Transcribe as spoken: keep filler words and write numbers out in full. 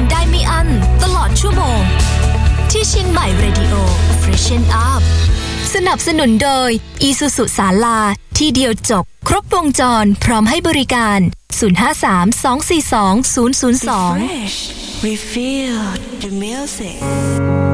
งได้ไม่อั้นตลอดชั่วโมงที่เชียงใหม่ Radio Freshen Up สนับสนุนโดย Isuzu ศาลาที่เดียวจบครบวงจรพร้อมให้บริการศูนย์ ห้า สาม สอง สี่ สอง ศูนย์ ศูนย์ สอง We feel the music